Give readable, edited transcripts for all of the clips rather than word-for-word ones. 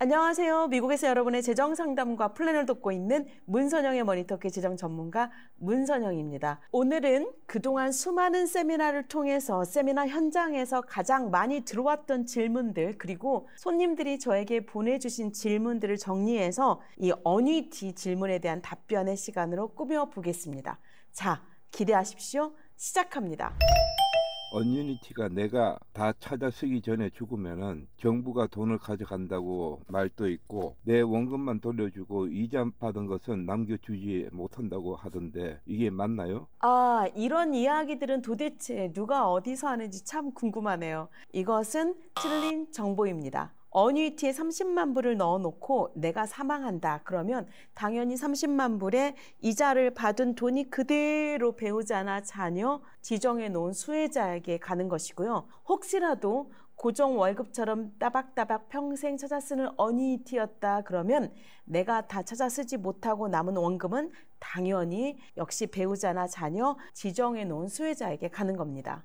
안녕하세요. 미국에서 여러분의 재정 상담과 플랜을 돕고 있는 문선영의 머니터키 재정 전문가 문선영입니다. 오늘은 그동안 수많은 세미나를 통해서 세미나 현장에서 가장 많이 들어왔던 질문들, 그리고 손님들이 저에게 보내주신 질문들을 정리해서 이 어뉴이티 질문에 대한 답변의 시간으로 꾸며보겠습니다. 자, 기대하십시오. 시작합니다. 어뉴니티가 내가 다 찾아 쓰기 전에 죽으면은 정부가 돈을 가져간다고 말도 있고, 내 원금만 돌려주고 이자 받은 것은 남겨주지 못한다고 하던데 이게 맞나요? 이런 이야기들은 도대체 누가 어디서 하는지 참 궁금하네요. 이것은 틀린 정보입니다. 어뉴이티에 30만 불을 넣어놓고 내가 사망한다. 그러면 당연히 30만 불의 이자를 받은 돈이 그대로 배우자나 자녀, 지정해 놓은 수혜자에게 가는 것이고요. 혹시라도 고정 월급처럼 따박따박 평생 찾아 쓰는 어뉴이티였다 그러면 내가 다 찾아 쓰지 못하고 남은 원금은 당연히 역시 배우자나 자녀, 지정해 놓은 수혜자에게 가는 겁니다.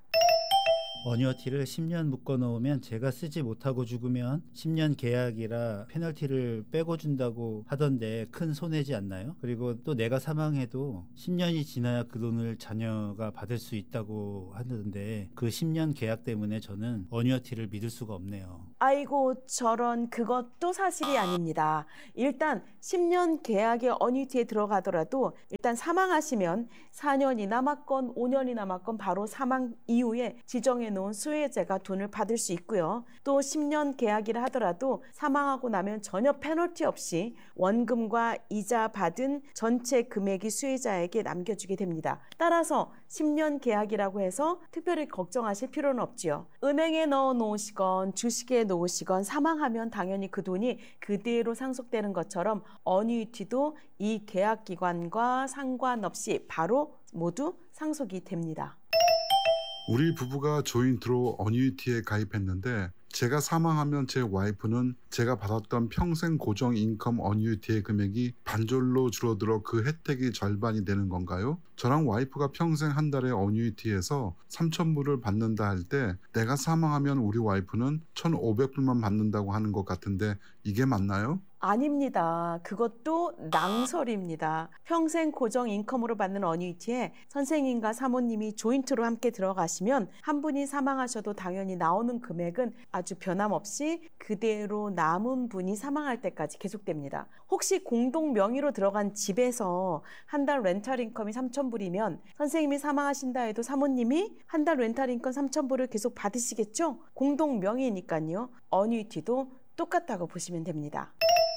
어뉴어티를 10년 묶어놓으면 제가 쓰지 못하고 죽으면 10년 계약이라 페널티를 빼고 준다고 하던데 큰 손해지 않나요? 그리고 또 내가 사망해도 10년이 지나야 그 돈을 자녀가 받을 수 있다고 하던데 그 10년 계약 때문에 저는 어뉴어티를 믿을 수가 없네요. 아이고 저런, 그것도 사실이 아닙니다. 일단 10년 계약의 어뉴이티에 들어가더라도 일단 사망하시면 4년이 남았건 5년이 남았건 바로 사망 이후에 지정해 놓은 수혜자가 돈을 받을 수 있고요. 또 10년 계약이라 하더라도 사망하고 나면 전혀 페널티 없이 원금과 이자 받은 전체 금액이 수혜자에게 남겨주게 됩니다. 따라서 10년 계약이라고 해서 특별히 걱정하실 필요는 없지요. 은행에 넣어 놓으시건 주식에 놓으시건 사망하면 당연히 그 돈이 그대로 상속되는 것처럼 어뉴이티도 이 계약 기간과 상관없이 바로 모두 상속이 됩니다. 우리 부부가 조인트로 어뉴이티에 가입했는데 제가 사망하면 제 와이프는 제가 받았던 평생 고정 인컴 어뉴이티의 금액이 반절로 줄어들어 그 혜택이 절반이 되는 건가요? 저랑 와이프가 평생 한 달에 어뉴이티에서 3,000불을 받는다 할 때 내가 사망하면 우리 와이프는 1,500불만 받는다고 하는 것 같은데 이게 맞나요? 아닙니다. 그것도 낭설입니다. 평생 고정 인컴으로 받는 어뉴이티에 선생님과 사모님이 조인트로 함께 들어가시면 한 분이 사망하셔도 당연히 나오는 금액은 아주 변함없이 그대로 남은 분이 사망할 때까지 계속됩니다. 혹시 공동 명의로 들어간 집에서 한 달 렌탈 인컴이 3,000불이면 선생님이 사망하신다 해도 사모님이 한 달 렌탈 인컴 3,000불을 계속 받으시겠죠? 공동 명의니까요. 어뉴이티도 똑같다고 보시면 됩니다.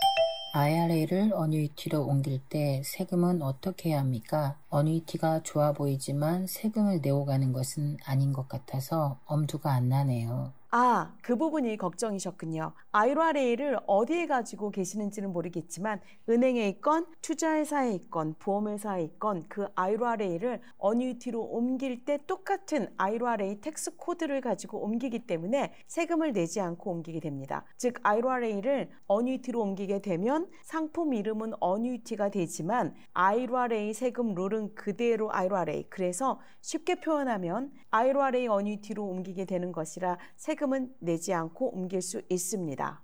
IRA를 어뉴이티로 옮길 때 세금은 어떻게 해야 합니까? 어뉴이티가 좋아 보이지만 세금을 내고 가는 것은 아닌 것 같아서 엄두가 안 나네요. 그 부분이 걱정이셨군요. IRA를 어디에 가지고 계시는지는 모르겠지만 은행에 있건 투자회사에 있건 보험회사에 있건 그 IRA를 어뉴이티로 옮길 때 똑같은 IRA 텍스 코드를 가지고 옮기기 때문에 세금을 내지 않고 옮기게 됩니다. 즉 IRA를 어뉴이티로 옮기게 되면 상품 이름은 어뉴이티가 되지만 IRA 세금 룰은 그대로 IRA. 그래서 쉽게 표현하면 IRA 어뉴이티로 옮기게 되는 것이라 세금은 내지 않고 옮길 수 있습니다.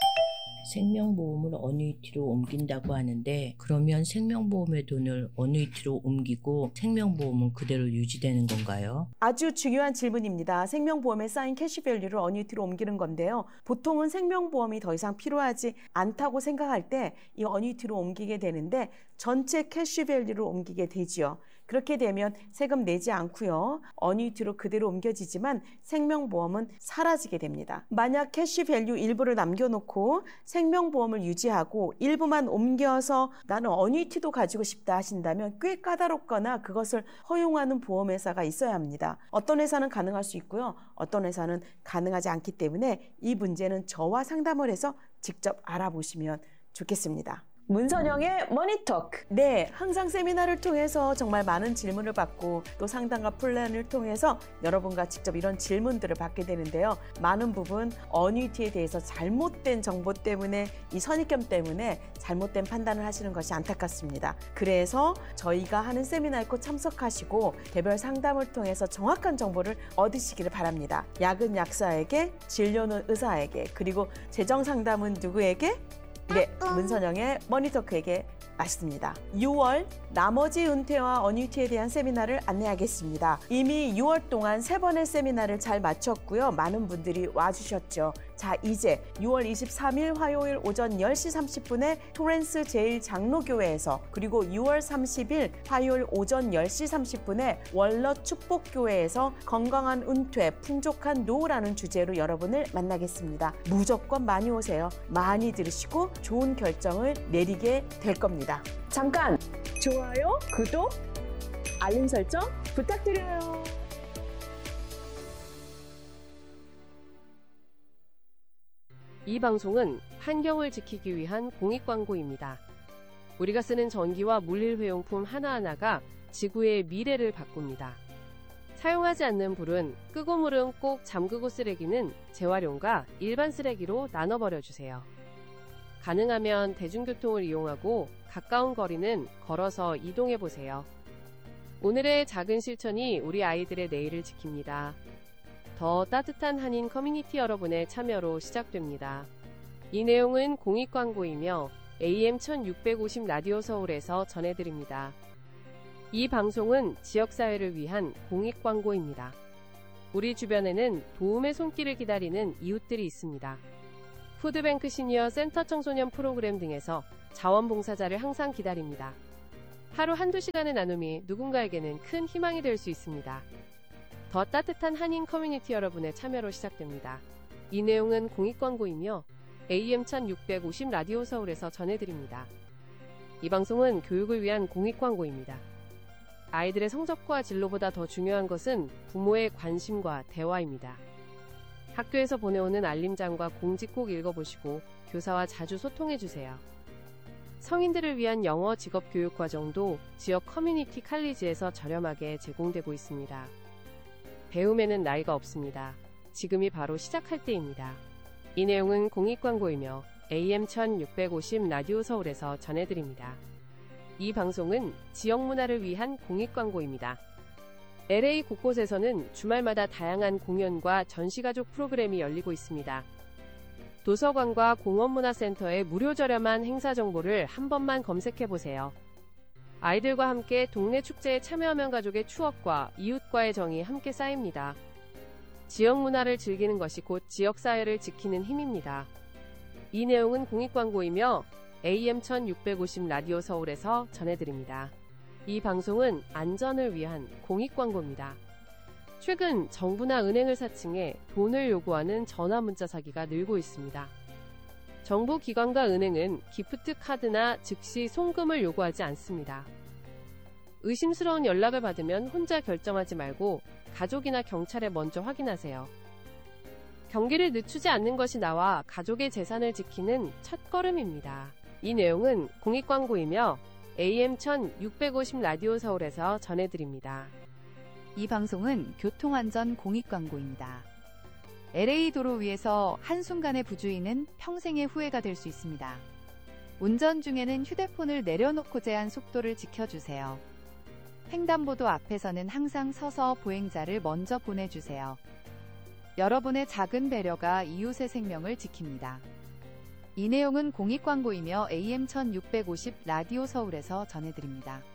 생명보험을 어뉴이티로 옮긴다고 하는데 그러면 생명보험의 돈을 어뉴이티로 옮기고 생명보험은 그대로 유지되는 건가요? 아주 중요한 질문입니다. 생명보험에 쌓인 캐시밸류를 어뉴이티로 옮기는 건데요. 보통은 생명보험이 더 이상 필요하지 않다고 생각할 때 이 어뉴이티로 옮기게 되는데 전체 캐시밸류를 옮기게 되지요. 그렇게 되면 세금 내지 않고요. 어뉴이티로 그대로 옮겨지지만 생명보험은 사라지게 됩니다. 만약 캐시밸류 일부를 남겨놓고 생명보험을 유지하고 일부만 옮겨서 나는 어뉴이티도 가지고 싶다 하신다면 꽤 까다롭거나 그것을 허용하는 보험회사가 있어야 합니다. 어떤 회사는 가능할 수 있고요. 어떤 회사는 가능하지 않기 때문에 이 문제는 저와 상담을 해서 직접 알아보시면 좋겠습니다. 문선영의 머니토크. 네, 항상 세미나를 통해서 정말 많은 질문을 받고 또 상담과 플랜을 통해서 여러분과 직접 이런 질문들을 받게 되는데요. 많은 부분 어뉴이티에 대해서 잘못된 정보 때문에 이 선입견 때문에 잘못된 판단을 하시는 것이 안타깝습니다. 그래서 저희가 하는 세미나에 꼭 참석하시고 개별 상담을 통해서 정확한 정보를 얻으시기를 바랍니다. 약은 약사에게, 진료는 의사에게, 그리고 재정 상담은 누구에게? 네, 문선영의 머니토크에게 맞습니다. 6월 나머지 은퇴와 어뉴이티에 대한 세미나를 안내하겠습니다. 이미 6월 동안 3번의 세미나를 잘 마쳤고요. 많은 분들이 와주셨죠. 자, 이제 6월 23일 화요일 오전 10시 30분에 토렌스 제1장로교회에서, 그리고 6월 30일 화요일 오전 10시 30분에 월넛 축복교회에서 건강한 은퇴, 풍족한 노후라는 주제로 여러분을 만나겠습니다. 무조건 많이 오세요. 많이 들으시고 좋은 결정을 내리게 될 겁니다. 잠깐 좋아요, 구독, 알림 설정 부탁드려요. 이 방송은 환경을 지키기 위한 공익광고입니다. 우리가 쓰는 전기와 물일회용품 하나하나가 지구의 미래를 바꿉니다. 사용하지 않는 불은 끄고 물은 꼭 잠그고 쓰레기는 재활용과 일반 쓰레기로 나눠버려주세요. 가능하면 대중교통을 이용하고 가까운 거리는 걸어서 이동해보세요. 오늘의 작은 실천이 우리 아이들의 내일을 지킵니다. 더 따뜻한 한인 커뮤니티 여러분의 참여로 시작됩니다. 이 내용은 공익광고이며 AM 1650 라디오 서울에서 전해드립니다. 이 방송은 지역사회를 위한 공익광고입니다. 우리 주변에는 도움의 손길을 기다리는 이웃들이 있습니다. 푸드뱅크 시니어 센터 청소년 프로그램 등에서 자원봉사자를 항상 기다립니다. 하루 한두 시간의 나눔이 누군가에게는 큰 희망이 될 수 있습니다. 더 따뜻한 한인 커뮤니티 여러분의 참여로 시작됩니다. 이 내용은 공익광고이며 AM 1650 라디오 서울에서 전해드립니다. 이 방송은 교육을 위한 공익광고입니다. 아이들의 성적과 진로보다 더 중요한 것은 부모의 관심과 대화입니다. 학교에서 보내오는 알림장과 공지 꼭 읽어보시고 교사와 자주 소통해주세요. 성인들을 위한 영어 직업교육 과정도 지역 커뮤니티 칼리지에서 저렴하게 제공되고 있습니다. 배움에는 나이가 없습니다. 지금이 바로 시작할 때입니다. 이 내용은 공익광고이며 AM 1650 라디오 서울에서 전해드립니다. 이 방송은 지역 문화를 위한 공익광고입니다. LA 곳곳에서는 주말마다 다양한 공연과 전시가족 프로그램이 열리고 있습니다. 도서관과 공원문화센터의 무료 저렴한 행사 정보를 한 번만 검색해보세요. 아이들과 함께 동네 축제에 참여하면 가족의 추억과 이웃과의 정이 함께 쌓입니다. 지역 문화를 즐기는 것이 곧 지역사회를 지키는 힘입니다. 이 내용은 공익광고이며 AM 1650 라디오 서울에서 전해드립니다. 이 방송은 안전을 위한 공익광고입니다. 최근 정부나 은행을 사칭해 돈을 요구하는 전화문자 사기가 늘고 있습니다. 정부 기관과 은행은 기프트 카드나 즉시 송금을 요구하지 않습니다. 의심스러운 연락을 받으면 혼자 결정하지 말고 가족이나 경찰에 먼저 확인하세요. 경기를 늦추지 않는 것이 나와 가족의 재산을 지키는 첫걸음입니다. 이 내용은 공익광고이며 AM 1650 라디오 서울에서 전해드립니다. 이 방송은 교통안전 공익광고입니다. LA 도로 위에서 한순간의 부주의는 평생의 후회가 될 수 있습니다. 운전 중에는 휴대폰을 내려놓고 제한 속도를 지켜주세요. 횡단보도 앞에서는 항상 서서 보행자를 먼저 보내주세요. 여러분의 작은 배려가 이웃의 생명을 지킵니다. 이 내용은 공익광고이며 AM 1650 라디오 서울에서 전해드립니다.